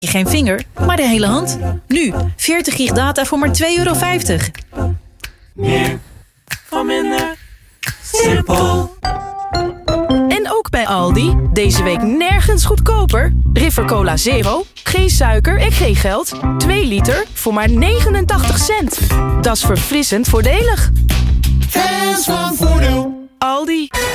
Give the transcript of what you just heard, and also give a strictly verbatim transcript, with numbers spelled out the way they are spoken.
je geen vinger, maar de hele hand. Nu, veertig gig data voor maar twee euro vijftig. Meer voor minder. Simpel. En ook bij Aldi, deze week nergens goedkoper. River Cola Zero, geen suiker en geen geld. twee liter voor maar negenentachtig cent. Dat is verfrissend voordelig. Fans van Voordeel. Aldi.